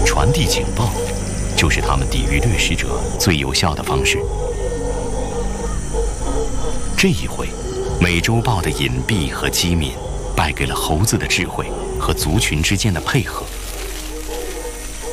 传递警报就是他们抵御掠食者最有效的方式。这一回，美洲豹的隐蔽和机敏败给了猴子的智慧和族群之间的配合。